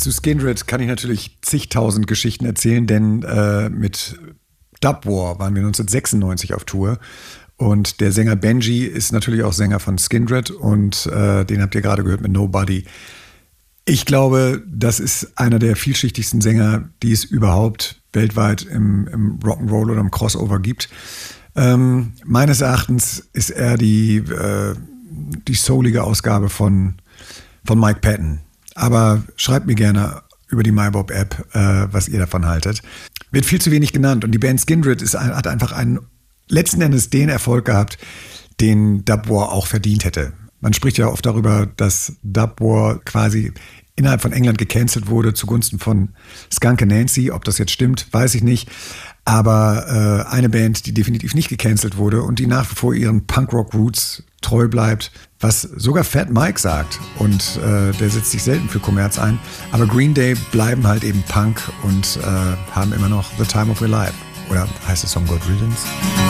Zu Skindred kann ich natürlich zigtausend Geschichten erzählen, denn mit Dub War waren wir 1996 auf Tour. Und der Sänger Benji ist natürlich auch Sänger von Skindred und den habt ihr gerade gehört mit Nobody. Ich glaube, das ist einer der vielschichtigsten Sänger, die es überhaupt weltweit im Rock'n'Roll oder im Crossover gibt. Meines Erachtens ist er die soulige Ausgabe von Mike Patton. Aber schreibt mir gerne über die MyBob-App, was ihr davon haltet. Wird viel zu wenig genannt und die Band Skindred hat einfach letzten Endes den Erfolg gehabt, den Dub War auch verdient hätte. Man spricht ja oft darüber, dass Dub War quasi innerhalb von England gecancelt wurde zugunsten von Skunk Anansie. Ob das jetzt stimmt, weiß ich nicht. Aber eine Band, die definitiv nicht gecancelt wurde und die nach wie vor ihren Punkrock-Roots treu bleibt, was sogar Fat Mike sagt. Und der setzt sich selten für Kommerz ein. Aber Green Day bleiben halt eben Punk und haben immer noch The Time of Their Life. Oder heißt der Song Good Riddance?